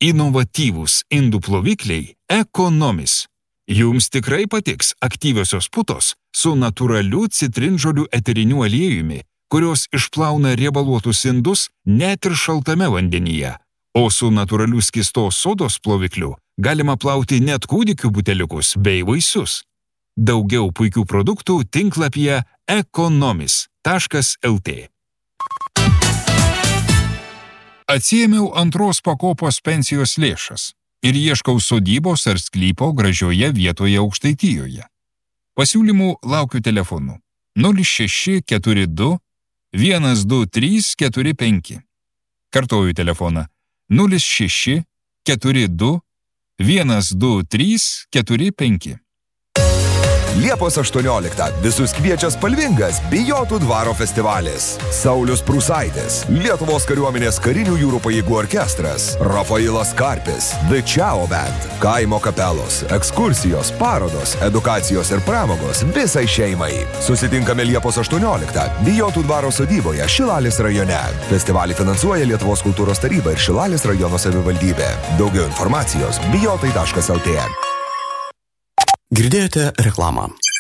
Inovatyvūs indų plovikliai Economis. Jums tikrai patiks aktyviosios putos su natūraliu citrinžolių eteriniu aliejumi, kurios išplauna riebaluotus indus net ir šaltame vandenyje. O su natūraliu skystos sodos plovikliu galima plauti net kūdikių buteliukus bei vaisius. Daugiau puikių produktų tinklapyje economis.lt. Atsiėmiau antros pakopos pensijos lėšas ir ieškau sodybos ar sklypo gražioje vietoje Aukštaitijoje. Pasiūlymų laukiu telefonu 0642 12345. Kartoju telefoną 0642 12345. Liepos 18 visus kviečia spalvingas Bijotų dvaro festivalis. Saulius Prūsaitis, Lietuvos kariuomenės karinių jūrų pajėgų orkestras, Rafailas Karpis, The Ciao Band, kaimo kapelos, ekskursijos, parodos, edukacijos ir pramogos visai šeimai. Susitinkame Liepos 18 Bijotų dvaro sodyboje Šilalės rajone. Festivalį finansuoja Lietuvos kultūros taryba ir Šilalės rajono savivaldybė. Daugiau informacijos bijotai.lt. Girdėjote reklamą.